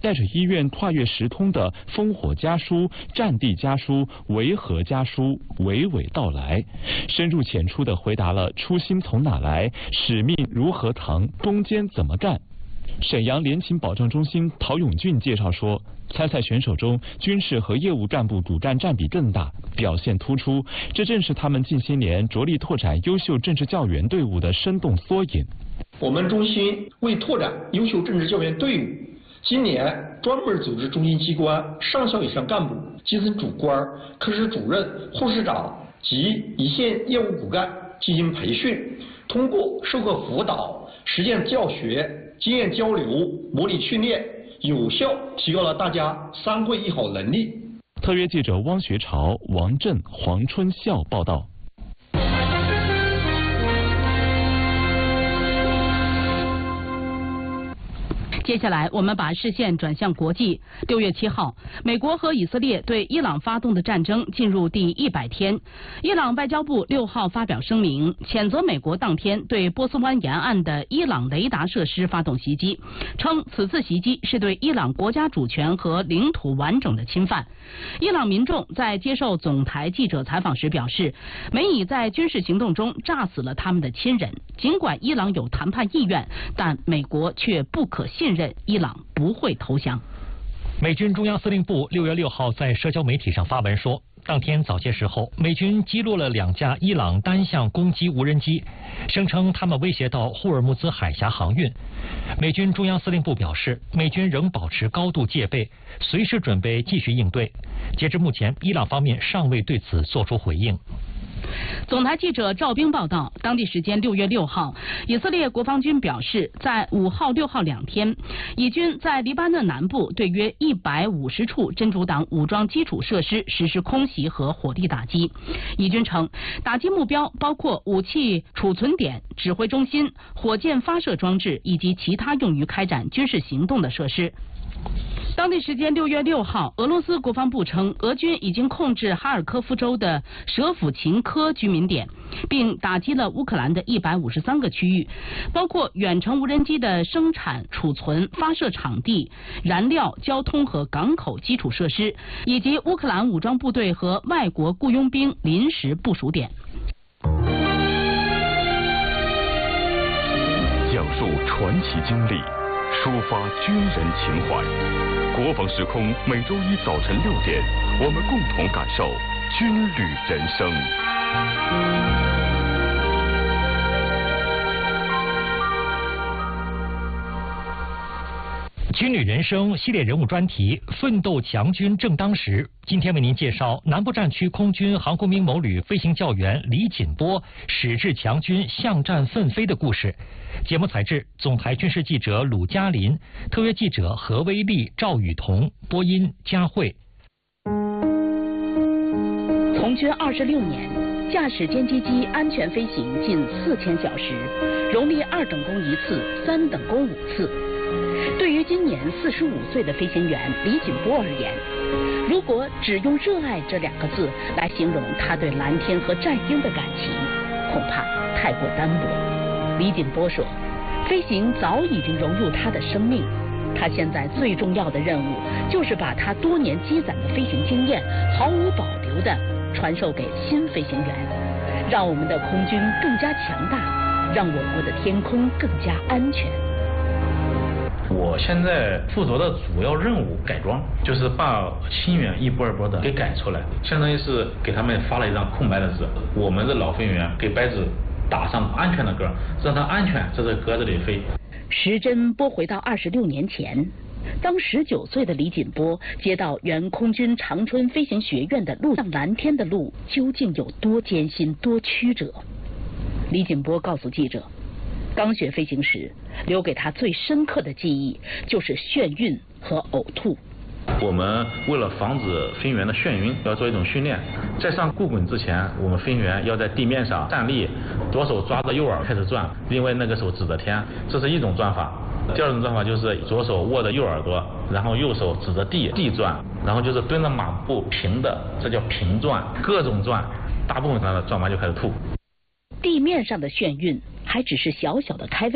带着医院跨越时空的烽火家书、战地家书、维和家书娓娓道来，深入浅出地回答了初心从哪来、使命如何扛、攻坚怎么干。沈阳联勤保障中心陶永俊介绍说，参赛选手中军事和业务干部主战占比更大，表现突出，这正是他们近些年着力拓展优秀政治教员队伍的生动缩影。 我们中心为拓展优秀政治教员队伍，今年专门组织中心机关上校以上干部、基层主官、科室主任、护士长及一线业务骨干进行培训，通过授课辅导、实践教学、经验交流、模拟训练，有效提高了大家3会1好能力。 特约记者汪学朝、王震、黄春孝报道。 接下来，我们把视线转向国际。6月7号，美国和以色列对伊朗发动的战争进入第100天。伊朗外交部6号发表声明，谴责美国当天对波斯湾沿岸的伊朗雷达设施发动袭击，称此次袭击是对伊朗国家主权和领土完整的侵犯。伊朗民众在接受总台记者采访时表示，美以在军事行动中炸死了他们的亲人。尽管伊朗有谈判意愿，但美国却不可信任伊朗不会投降。 美军中央司令部6月6号在社交媒体上发文说，当天早些时候，美军击落了2架伊朗单向攻击无人机，声称他们威胁到霍尔木兹海峡航运。美军中央司令部表示，美军仍保持高度戒备，随时准备继续应对。截至目前，伊朗方面尚未对此作出回应。 总台记者赵兵报道，当地时间6月6号，以色列国防军表示，在5号、6号2天，以军在黎巴嫩南部对约150处真主党武装基础设施实施空袭和火力打击。以军称，打击目标包括武器储存点、指挥中心、火箭发射装置以及其他用于开展军事行动的设施。当地时间6月6号，俄罗斯国防部称，俄军已经控制哈尔科夫州的舍甫琴科居民点，并打击了乌克兰的153个区域，包括远程无人机的生产、储存、发射场地、燃料、交通和港口基础设施，以及乌克兰武装部队和外国雇佣兵临时部署点。 讲述传奇经历，抒发军人情怀。国防时空每周一早晨6点，我们共同感受军旅人生。 军旅人生系列人物专题，奋斗强军正当时。今天为您介绍南部战区空军航空兵某旅飞行教员李锦波矢志强军向战奋飞的故事。节目采制总台军事记者鲁嘉林，特约记者何威利、赵雨桐，播音佳慧。 从军26年，驾驶歼击机安全飞行近4000小时，荣立2等功1次，3等功5次。对于今年45岁的飞行员李锦波而言，如果只用热爱这2个字来形容他对蓝天和战鹰的感情，恐怕太过单薄。李锦波说，飞行早已经融入他的生命，他现在最重要的任务就是把他多年积攒的飞行经验毫无保留地传授给新飞行员，让我们的空军更加强大，让我国的天空更加安全。 我现在负责的主要任务改装，就是把新员一波一波的给改出来，相当于是给他们发了一张空白的纸，我们的老飞行员给白纸打上安全的歌，让他安全在这格子里飞。 时针拨回到26年前，当19岁的李锦波接到原空军长春飞行学院的路上蓝天的路究竟有多艰辛多曲折？李锦波告诉记者，刚学飞行时，留给他最深刻的记忆就是眩晕和呕吐。 我们为了防止飞行员的眩晕，要做一种训练。在上固滚之前，我们飞行员要在地面上站立，左手抓着右耳开始转，另外那个手指着天，这是一种转法。第二种转法就是左手握着右耳朵，然后右手指着地转，然后就是蹲着马步平的，这叫平转，各种转，大部分的转完就开始吐。 地面上的眩晕还只是小小的开胃